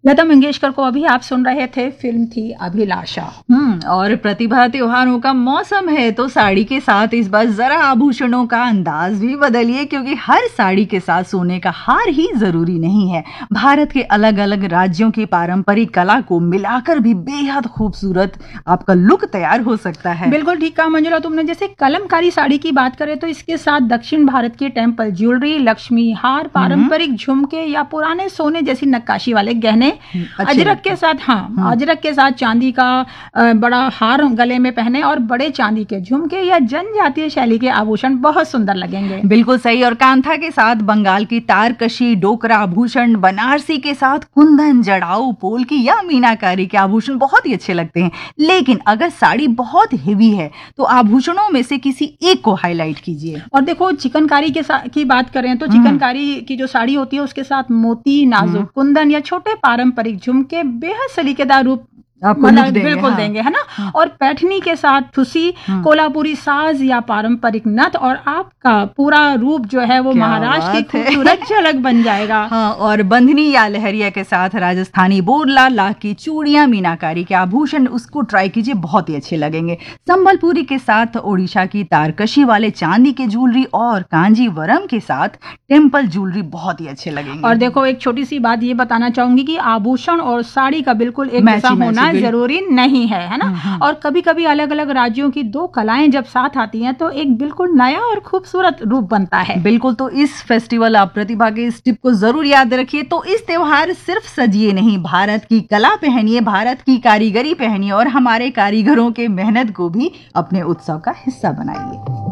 लता मंगेशकर को अभी आप सुन रहे थे, फिल्म थी अभिलाषा। और प्रतिभा त्योहारों का मौसम है तो साड़ी के साथ इस बार जरा आभूषणों का अंदाज भी बदलिए, क्योंकि हर साड़ी के साथ सोने का हार ही जरूरी नहीं है। भारत के अलग अलग राज्यों की पारंपरिक कला को मिलाकर भी बेहद खूबसूरत आपका लुक तैयार हो सकता है। बिल्कुल ठीक कहा मंजुला तुमने। जैसे कलमकारी साड़ी की बात करें तो इसके साथ दक्षिण भारत की टेम्पल ज्वेलरी, लक्ष्मी हार, पारंपरिक झुमके या पुराने सोने जैसी नक्काशी वाले गहने, अजरक के साथ अजरक के साथ चांदी का बड़ा हार गले में पहने और बड़े चांदी के झुमके या जनजातीय शैली के आभूषण बहुत सुंदर लगेंगे। बिल्कुल सही। और कांथा के साथ बंगाल की तारकशी, डोकरा आभूषण, बनारसी के साथ कुंदन, जड़ाऊ, पोलकी या मीनाकारी के आभूषण बहुत ही अच्छे लगते हैं। लेकिन अगर साड़ी बहुत हेवी है तो आभूषणों में से किसी एक को हाईलाइट कीजिए। और देखो चिकनकारी की बात करें तो चिकनकारी की जो साड़ी होती है उसके साथ मोती, नाजुक कुंदन या छोटे पारंपरिक झुमके बेहद सलीकेदार रूप बिल्कुल देंगे, है ना। और पैठनी के साथ ठुसी, कोल्हापुरी साज या पारंपरिक नथ और आपका पूरा रूप जो है वो महाराष्ट्र की खूबसूरत झलक बन जाएगा। और बंधनी या लहरिया के साथ राजस्थानी बोरला, लाख की चूड़ियां, मीनाकारी के आभूषण, उसको ट्राई कीजिए, बहुत ही अच्छे लगेंगे। संबलपुरी के साथ ओडिशा की तारकशी वाले चांदी के ज्वेलरी और कांजीवरम के साथ टेम्पल ज्वेलरी बहुत ही अच्छे लगेंगे। और देखो एक छोटी सी बात ये बताना चाहूंगी कि आभूषण और साड़ी का बिल्कुल एक जैसा होना जरूरी नहीं है ना। और कभी कभी अलग अलग राज्यों की दो कलाएं जब साथ आती हैं तो एक बिल्कुल नया और खूबसूरत रूप बनता है। बिल्कुल। तो इस फेस्टिवल आप प्रतिभा के इस टिप को जरूर याद रखिए। तो इस त्योहार सिर्फ सजिए नहीं, भारत की कला पहनिए, भारत की कारीगरी पहनिए और हमारे कारीगरों के मेहनत को भी अपने उत्सव का हिस्सा बनाइए।